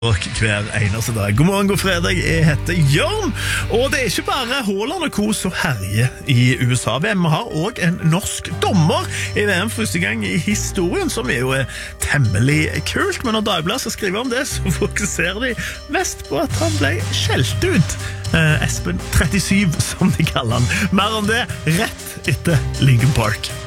hver eneste dag. God morgen, god fredag, jeg heter Jørn, og det ikke bare Haaland og Co som herjer i USA-VM. Vi har også en norsk dommer i VM første gang i historien, som jo temmelig kult, men når Dagbladet skal skrive om det, så fokuserer de mest på at han ble skjelt ut. Espen 37, som de kaller han. Mer om det rett etter Linkin Park.